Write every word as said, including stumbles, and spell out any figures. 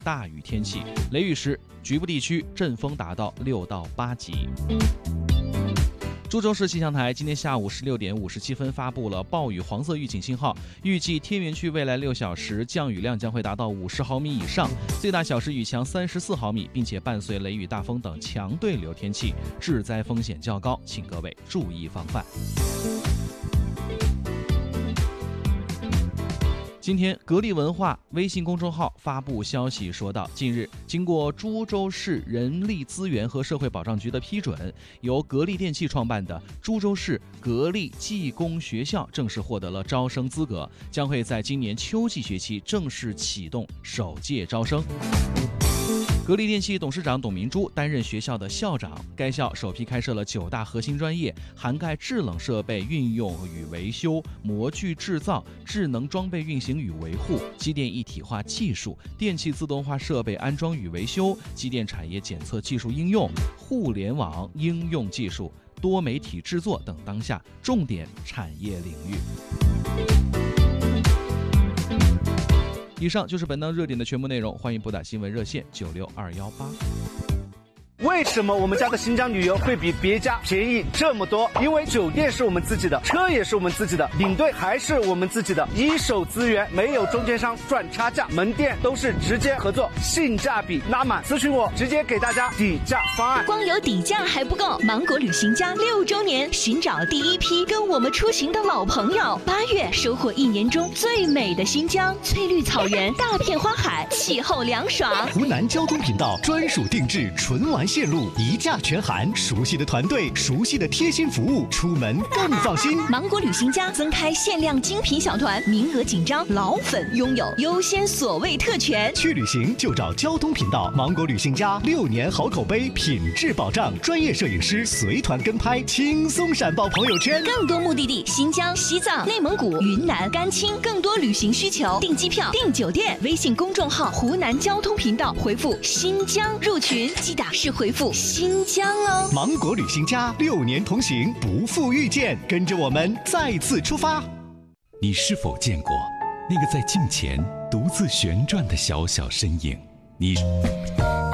大雨天气，雷雨时局部地区阵风达到六到八级。株洲市气象台今天下午十六点五十七分发布了暴雨黄色预警信号，预计天元区未来六小时降雨量将会达到五十毫米以上，最大小时雨强三十四毫米，并且伴随雷雨、大风等强对流天气，致灾风险较高，请各位注意防范。今天，格力文化微信公众号发布消息说道，近日，经过株洲市人力资源和社会保障局的批准，由格力电器创办的株洲市格力技工学校正式获得了招生资格，将会在今年秋季学期正式启动首届招生。格力电器董事长董明珠担任学校的校长，该校首批开设了九大核心专业，涵盖制冷设备运用与维修、模具制造、智能装备运行与维护、机电一体化技术、电气自动化设备安装与维修、机电产业检测技术应用、互联网应用技术、多媒体制作等当下重点产业领域。以上就是本档热点的全部内容，欢迎拨打新闻热线九六二幺八。 为什么我们家的新疆旅游会比别家便宜这么多？因为酒店是我们自己的，车也是我们自己的，领队还是我们自己的，一手资源，没有中间商赚差价，门店都是直接合作，性价比拉满。咨询我，直接给大家底价方案。 光有底价还不够，芒果旅行家六周年寻找第一批跟我们出行的老朋友，八月收获一年中最美的新疆，翠绿草原，大片花海，气候凉爽。 湖南交通频道专属定制纯玩线路，一价全含，熟悉的团队，熟悉的贴心服务，出门更放心。 芒果旅行家增开限量精品小团，名额紧张，老粉拥有优先所谓特权。 去旅行就找交通频道，芒果旅行家六年好口碑，品质保障，专业摄影师随团跟拍，轻松闪爆朋友圈。 更多目的地：新疆、西藏、内蒙古、云南、甘青。更多旅行需求，订机票、订酒店，微信公众号湖南交通频道回复新疆入群，记得是回复新疆哦。 芒果旅行家六年同行，不负遇见，跟着我们再次出发。 你是否见过那个在镜前独自旋转的小小身影？你